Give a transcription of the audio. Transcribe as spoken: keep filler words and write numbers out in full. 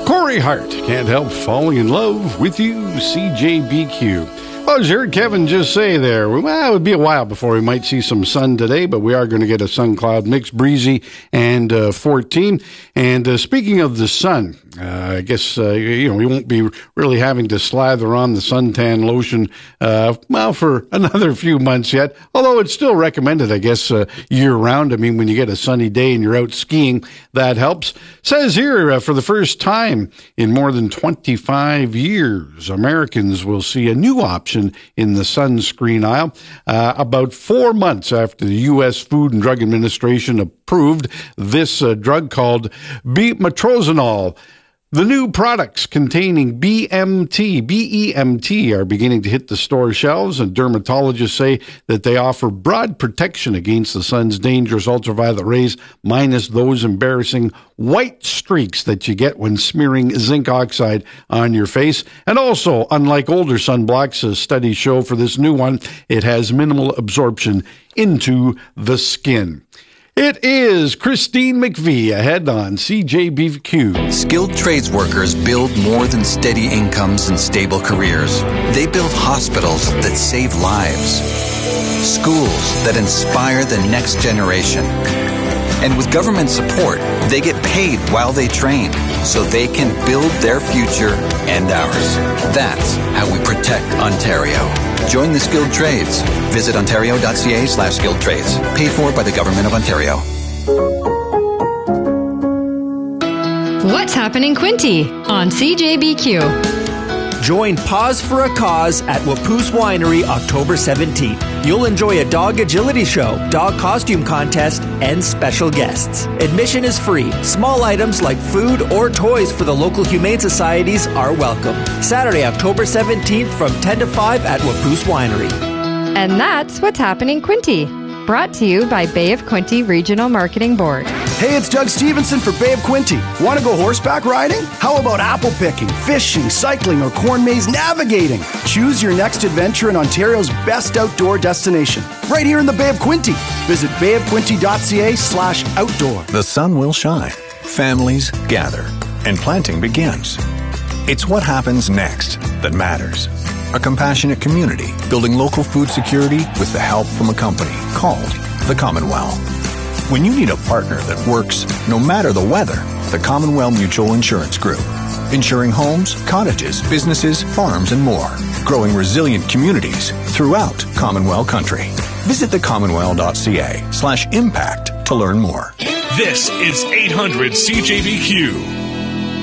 Corey Hart, can't help falling in love with you, C J B Q. Well, as you heard Kevin just say there, well, it would be a while before we might see some sun today, but we are going to get a sun-cloud mix, breezy, and uh, fourteen. And uh, speaking of the sun, uh, I guess, uh, you know, we won't be really having to slather on the suntan lotion, uh, well, for another few months yet, although it's still recommended, I guess, uh, year-round. I mean, when you get a sunny day and you're out skiing, that helps. Says here, uh, for the first time in more than twenty-five years, Americans will see a new option in the sunscreen aisle, uh, about four months after the U S Food and Drug Administration approved this uh, drug called betamethasone. The new products containing B M T, B E M T are beginning to hit the store shelves, and dermatologists say that they offer broad protection against the sun's dangerous ultraviolet rays, minus those embarrassing white streaks that you get when smearing zinc oxide on your face. And also, unlike older sunblocks, as studies show for this new one, it has minimal absorption into the skin. It is Christine McVie ahead on C J B Q. Skilled trades workers build more than steady incomes and stable careers. They build hospitals that save lives, schools that inspire the next generation. And with government support, they get paid while they train, so they can build their future and ours. That's how we protect Ontario. Join the skilled trades. Visit ontario.ca slash skilled trades. Paid for by the Government of Ontario. What's happening, Quinte, on C J B Q? Join Pause for a Cause at Wapoose Winery October seventeenth. You'll enjoy a dog agility show, dog costume contest, and special guests. Admission is free. Small items like food or toys for the local humane societies are welcome. Saturday, October seventeenth from ten to five at Wapoose Winery. And that's What's Happening, Quinte, brought to you by Bay of Quinte Regional Marketing Board. Hey, it's Doug Stevenson for Bay of Quinte. Want to go horseback riding? How about apple picking, fishing, cycling, or corn maze navigating? Choose your next adventure in Ontario's best outdoor destination, right here in the Bay of Quinte. Visit bayofquinte.ca slash outdoor. The sun will shine, families gather, and planting begins. It's what happens next that matters. A compassionate community building local food security with the help from a company called the Commonwealth. When you need a partner that works no matter the weather, the Commonwealth Mutual Insurance Group. Insuring homes, cottages, businesses, farms, and more. Growing resilient communities throughout Commonwealth country. Visit thecommonwealth.ca slash impact to learn more. This is eight hundred C J B Q.